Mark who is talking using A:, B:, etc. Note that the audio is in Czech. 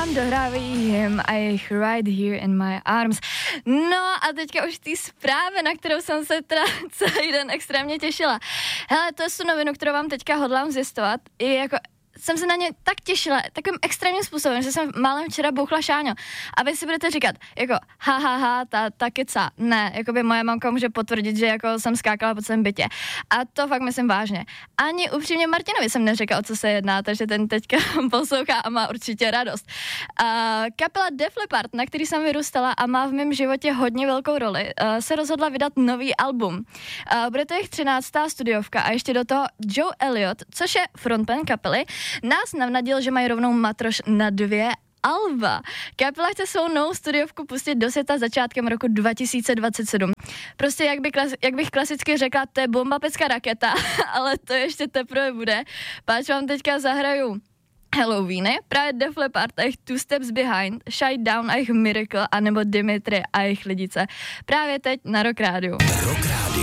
A: nám dohrávají him a jejich Right Here in My Arms. No a teďka už ty zprávy, na kterou jsem se teda celý den extrémně těšila. Hele, to je tu novinu, kterou vám teďka hodlám zjistovat. I jako jsem se na ně tak těšila, takovým extrémním způsobem, že jsem málem včera bouchla Šáňo. A vy si budete říkat, jako ta keca. Ne, jako by moje mamka může potvrdit, že jako jsem skákala po celém bytě. A to fakt myslím vážně. Ani upřímně Martinovi jsem neřekla, o co se jedná, takže ten teďka poslouchá a má určitě radost. Kapela Def Leppard, na který jsem vyrůstala a má v mém životě hodně velkou roli, se rozhodla vydat nový album. Bude to jejich 13. studiovka a ještě do toho Joe Elliott, což je frontman kapely, nás navnadil, že mají rovnou matroš na 2 alba. Kapela chce svou novou studiovku pustit do světa začátkem roku 2027. Prostě jak bych klasicky řekla, to je bomba, pecka, raketa, ale to ještě teprve bude. Páč vám teďka zahraju Halloweeny, právě Def Leppard a jejich Two Steps Behind, Shine Down a jejich Miracle, anebo Dimitri a jejich Lidice. Právě teď na Rock Rádiu.
B: Rock Rádio.